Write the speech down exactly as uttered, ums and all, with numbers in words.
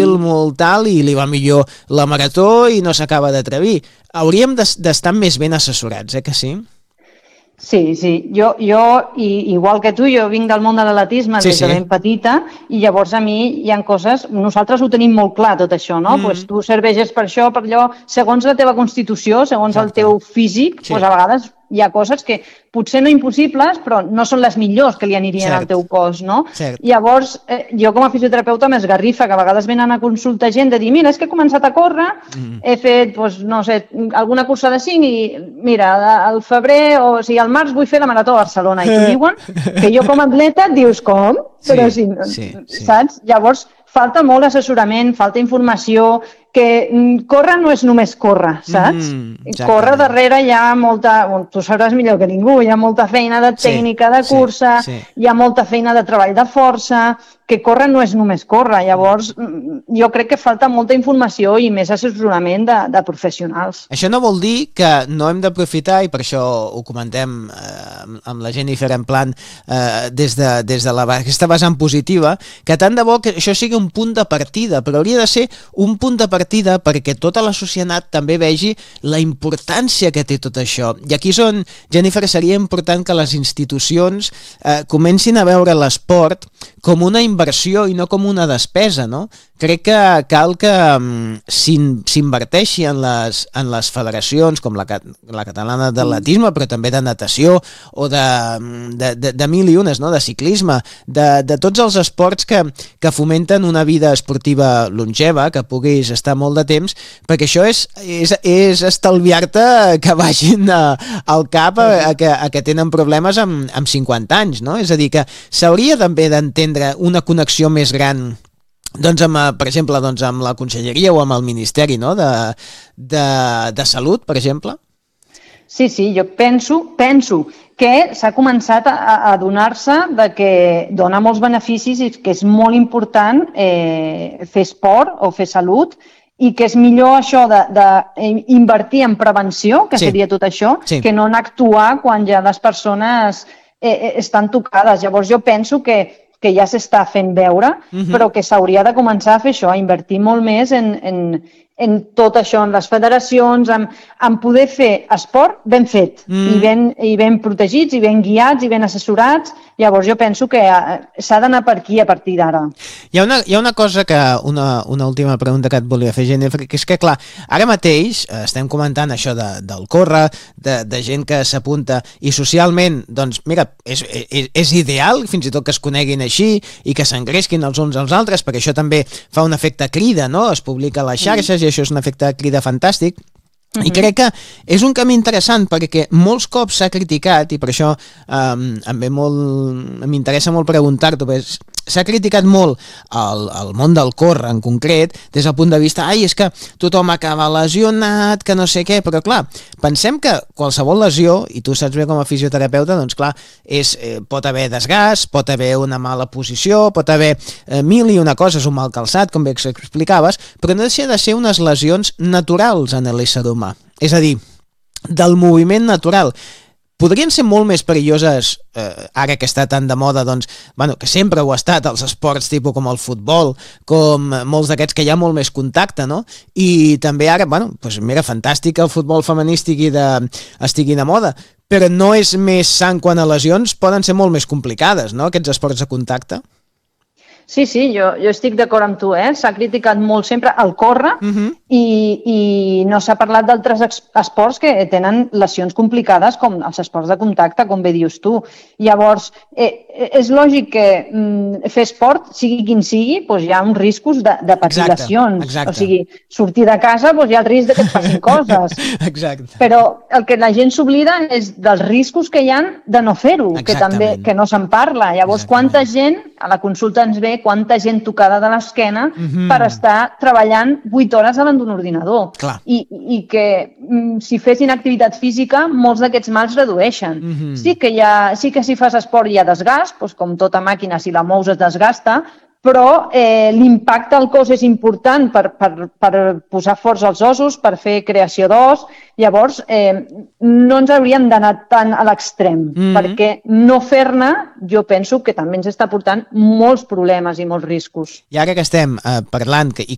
difícil, mm. molt tal, i li va millor la marató i no s'acaba d'atrevir. Hauríem d'estar més ben assessorats, eh que sí? Sí, sí. Jo, jo i, igual que tu, jo vinc del món de l'atletisme sí, des de sí. ben petita, i llavors a mi hi ha coses... Nosaltres ho tenim molt clar, tot això, no? Mm. Pues tu serveixes per això, per allò... Segons la teva constitució, segons Exacte. el teu físic, sí. pues a vegades hi ha coses que potser no impossibles, però no són les millors que li anirien Cert. al teu cos, no? Cert. Llavors, eh, jo com a fisioterapeuta m'esgarrifa, que a vegades venen a consultar gent de dir, mira, és que he començat a córrer, mm. he fet, doncs, no sé, alguna cursa de cinc i, mira, al febrer, o, o sigui, al març vull fer la marató a Barcelona, i t'ho diuen, que jo com a atleta et dius, com? Però sí, si, sí, sí. saps? Llavors, falta molt assessorament, falta informació, que córrer no és només córrer, saps? Mm, córrer darrere hi ha molta, tu sabràs millor que ningú, hi ha molta feina de tècnica, de cursa, sí, sí. hi ha molta feina de treball de força, que córrer no és només córrer. Llavors, jo crec que falta molta informació i més assessorament de, de professionals. Això no vol dir que no hem d'aprofitar, i per això ho comentem eh, amb la Jennifer en plan eh, des de, des de la, aquesta vessant positiva, que tant de bo que això sigui un punt de partida, però hauria de ser un punt de partida perquè tota la societat també vegi la importància que té tot això. I aquí és on, Jennifer, seria important que les institucions eh, comencin a veure l'esport com una inversió i no com una despesa, no? Crec que cal que um, s'inverteixi en les, en les federacions com la, la catalana d'atletisme, però també de natació o de, de, de, de mil i unes, no? De ciclisme, de, de tots els esports que, que fomenten una vida esportiva longeva, que puguis estar molt de temps, perquè això és, és, és estalviar-te que vagin a, al cap a, a, que, a que tenen problemes amb, amb cinquanta anys, no? És a dir, que s'hauria també d'entendre una connexió més gran, doncs amb, per exemple, doncs amb la Conselleria o amb el Ministeri, no? de, de, de Salut, per exemple? Sí, sí, jo penso, penso que s'ha començat a, a adonar-se de que dona molts beneficis i que és molt important eh, fer esport o fer salut, i que és millor això d'invertir en prevenció, que sí. seria tot això, sí. que no en actuar quan ja les persones eh, estan tocades. Llavors jo penso que que ja s'està fent veure, uh-huh. però que s'hauria de començar a fer això, a invertir molt més en, en, en tot això, en les federacions, en, en poder fer esport ben fet, mm. i, ben, i ben protegits, i ben guiats, i ben assessorats. Llavors jo penso que s'ha d'anar per aquí a partir d'ara. Hi ha una, hi ha una cosa que, una, una última pregunta que et volia fer, Jennifer, que és que, clar, ara mateix estem comentant això de, del córrer, de, de gent que s'apunta, i socialment, doncs, mira, és, és, és ideal, fins i tot que es coneguin així, i que s'engresquin els uns als altres, perquè això també fa un efecte crida, no? Es publica a les xarxes, mm. i això és un efecte crida fantàstic. Uh-huh. I crec que és un camí interessant perquè molts cops s'ha criticat, i per això um, em ve molt, m'interessa molt preguntar-t'ho, perquè s'ha criticat molt el, el món del córrer en concret des del punt de vista, ai, és que tothom acaba lesionat, que no sé què, però clar, pensem que qualsevol lesió, i tu saps bé com a fisioterapeuta, doncs clar, és, eh, pot haver desgast, pot haver una mala posició, pot haver eh, mil i una coses, un mal calçat, com bé explicaves, però no deixa de ser unes lesions naturals en l'ésser humà. És a dir, del moviment natural. Podrien ser molt més perilloses, eh, ara que està tan de moda, doncs, bueno, que sempre ho ha estat, els esports tipus com el futbol, com molts d'aquests que hi ha molt més contacte, no? I també ara, bueno, doncs mira, fantàstic que el futbol femení estigui de, estigui de moda, però no és més sant quan a lesions poden ser molt més complicades, no?, aquests esports de contacte. Sí, sí, jo, jo estic d'acord amb tu, eh? S'ha criticat molt sempre el córrer, uh-huh. i, i no s'ha parlat d'altres esports que tenen lesions complicades com els esports de contacte, com bé dius tu. Llavors, eh, és lògic que mm, fer esport, sigui quin sigui, doncs hi ha uns riscos de, de patir exacte, lesions. Exacte. O sigui, sortir de casa, doncs hi ha el risc de que et passin coses. Exacte. Però el que la gent s'oblida és dels riscos que hi ha de no fer-ho, que també que no se'n parla. Llavors, exactament. Quanta gent, a la consulta ens ve, quanta gent tocada de l'esquena mm-hmm. per estar treballant vuit hores davant d'un ordinador. I, I que mm, si fessin activitat física, molts d'aquests mals redueixen. Mm-hmm. Sí que hi ha, sí que si fas esport hi ha desgast, doncs com tota màquina, si la mous es desgasta, però eh, l'impacte al cos és important per, per, per posar forts als ossos, per fer creació d'os. Llavors, eh, no ens hauríem d'anar tant a l'extrem, mm-hmm. perquè no fer-ne, jo penso que també ens està portant molts problemes i molts riscos. I ara que estem eh, parlant, que, i